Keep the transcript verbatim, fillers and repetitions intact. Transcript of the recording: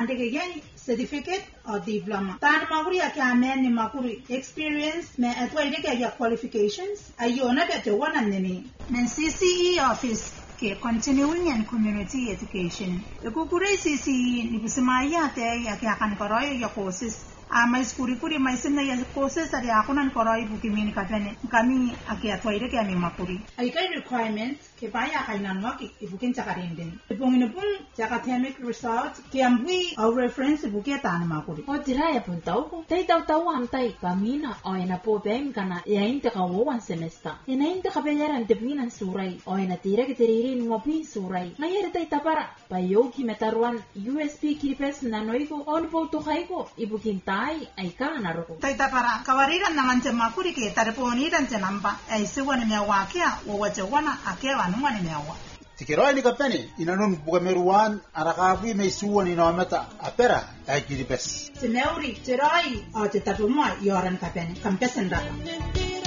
Again, certificate or diploma. Tan maguri akamen ni maguri experience me atwa ile ya qualifications ayona bete wana nini. Men C C E office ke continuing and community education. Ekukure C C E ni kusimaya te ya kan koroy ya courses. Ama skuri kuri maisena ya courses ari akunan koroy bukimini katene kami ake atwa ile ke ami makuri. Aikai requirements ke baya kainanwa ki ibukin chakarindin. Ipongino pun academic result ke ambui au reference bukia tan makuri. O diraya pun tau ko. Tai tau tau am tai pamina o ina po bem kana ya inte ka one semester. Ina inte ka bayaran debinan surai o ina tira ke teririn ngopi surai. Ngayar tai tapara pa yoki metaruan U S P kiripes nanoiko on po to haiko ibukin tai ai ka naroko. Tai tapara kawariran nangan makuri ke tareponi dan cenamba ai sewana mewakia wo wachawana akewa numani mewa. Tikiroi ni kapeni inanun bukameruan arakabu meisuan inamata apera ai kiripes. Teneuri terai o te tapumai yoran kapeni kampesen data.